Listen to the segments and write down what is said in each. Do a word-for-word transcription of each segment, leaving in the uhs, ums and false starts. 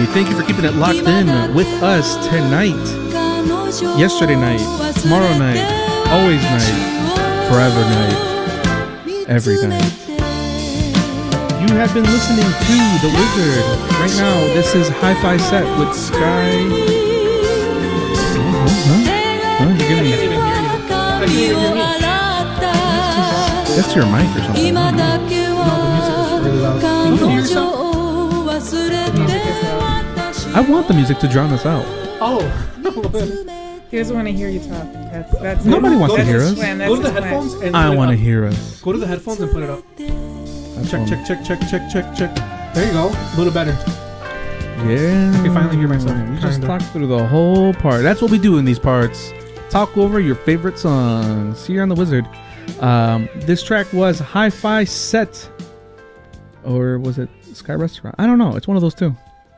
Thank you for keeping it locked in with us tonight, yesterday night, tomorrow night, always night, forever night, every night. You have been listening to The Wizard. Right now, this is Hi-Fi Set with Sky. Oh, huh? Oh, you're giving me... I can't even hear me. That's your mic or something. No, the music is really loud. Can you hear yourself? The music is loud. I want the music to drown us out. Oh. He doesn't want to hear you talk. That's, that's Nobody his, wants to that's hear his us. Plan. That's Go to the his plan. headphones and I put it want to up. hear us. Go to the headphones and put it up. Check, check, check, check, check, check, check. There you go. A little better. Yeah. I can finally hear myself. We just Kinda. talked through the whole part. That's what we do in these parts. Talk over your favorite songs here on The Wizard. Um, this track was Hi-Fi Set. Or was it Sky Restaurant? I don't know. It's one of those two.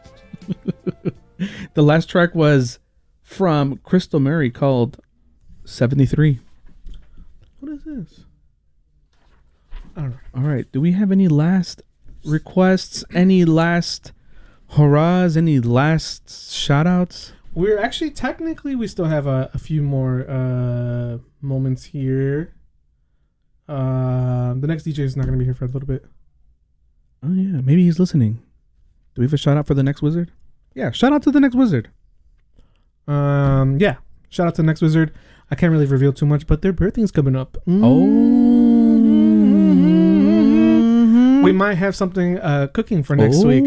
The last track was from Crystal Mary called seventy-three. What is this? I don't know. All right. Do we have any last requests? Any last hurrahs? Any last shout outs? We're actually, technically, we still have a, a few more uh, moments here. Uh, the next D J is not going to be here for a little bit. Oh, yeah. Maybe he's listening. Do we have a shout out for the next wizard? Yeah. Shout out to the next wizard. Um, yeah. Shout out to the next wizard. I can't really reveal too much, but their birthday's coming up. Mm. Oh. We might have something uh, cooking for next Oh. week.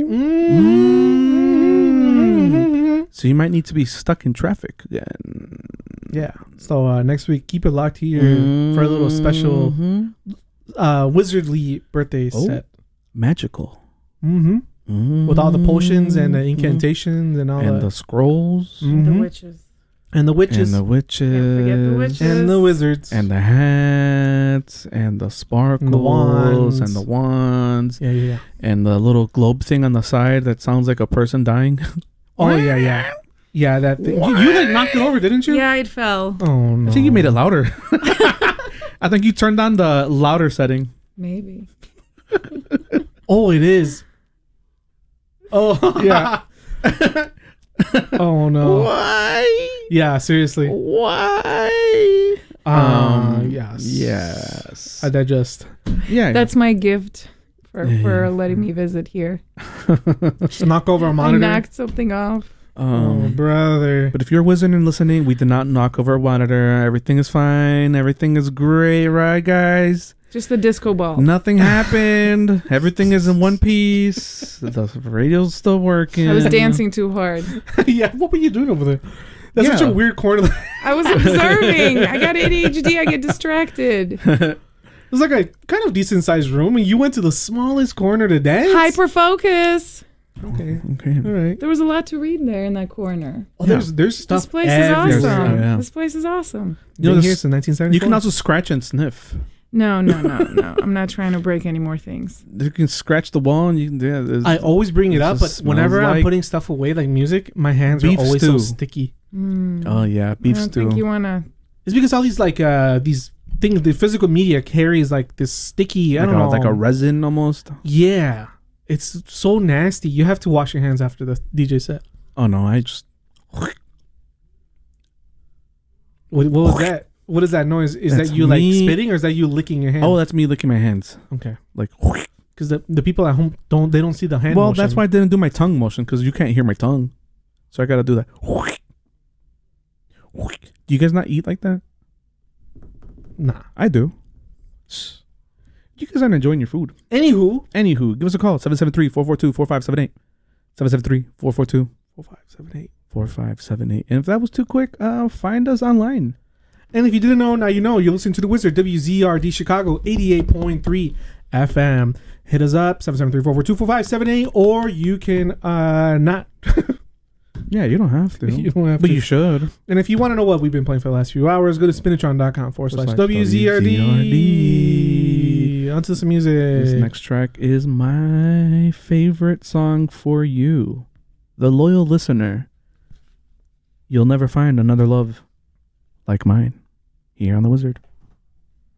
Mm. So you might need to be stuck in traffic again. Yeah. So uh, next week, keep it locked here for a little special Mhm. uh, wizardly birthday Oh. set. Magical. Mm-hmm. Mm-hmm. With all the potions and the incantations and all and that. the scrolls. Mhm. The witches. And the witches. And the witches. Can't forget the witches. And the wizards. And the hats. And the sparkles. And the wands. And the wands. yeah, yeah, yeah. And the little globe thing on the side that sounds like a person dying. Oh, yeah, yeah. Yeah, that thing. You, you like knocked it over, didn't you? Yeah, it fell. Oh, no. I think you made it louder. I think you turned on the louder setting. Maybe. Oh, it is. Oh, Yeah. Oh, no. Why? Yeah, seriously. Why? Um, yes. Yes. I digest. Yeah. That's my gift for, for Yeah. letting me visit here. To knock over a I monitor. knocked something off. Oh, um, brother. but if you're a wizard and listening, we did not knock over a monitor. Everything is fine. Everything is great, right, guys? Just the disco ball. Nothing happened. Everything is in one piece. The radio's still working. I was dancing too hard. Yeah, what were you doing over there? That's Yeah. such a weird corner. I was observing. I got A D H D. I get distracted. It was like a kind of decent sized room, and you went to the smallest corner to dance. Hyper focus. Okay. Okay. All right. There was a lot to read there in that corner. Oh, there's there's stuff. This place is everywhere. awesome. Oh, yeah. This place is awesome. You know, Been here this- since nineteen seventy-four. You can also scratch and sniff. No, no, no, no. I'm not trying to break any more things. You can scratch the wall and you can. Yeah, there's- I always bring it It up, but just whenever smells I'm like putting stuff away, like music, my hands beef are always stew. so sticky. Mm. oh yeah, beef I don't stew. think you want to. It's because all these like uh these things, the physical media carries like this sticky. I like, don't a, know, like a resin almost. yeah. It's so nasty. You have to wash your hands after the D J set. Oh no, I just. What, what was that? What is that noise? Is That's that you like me. spitting, or is that you licking your hand? Oh, that's me licking my hands. okay. Like. Because the, the people at home don't they don't see the hand. Well, motion. that's why I didn't do my tongue motion because you can't hear my tongue, so I gotta do that. Do you guys not eat like that? Nah. I do. You guys aren't enjoying your food. Anywho, Anywho, give us a call. seven seven three, four four two, four five seven eight. seven seven three, four four two, four five seven eight. four five seven eight. And if that was too quick, uh, find us online. And if you didn't know, now you know. You're listening to The Wizard, W Z R D Chicago, eighty-eight point three F M. Hit us up, seven seven three, four four two, four five seven eight, or you can uh not. Yeah, you don't have to. You don't have but to. you should. And if you want to know what we've been playing for the last few hours, go to spinatron.com forward slash slash W Z R D. W Z R D. Onto some music. This next track is my favorite song for you, the loyal listener. You'll never find another love like mine here on The Wizard.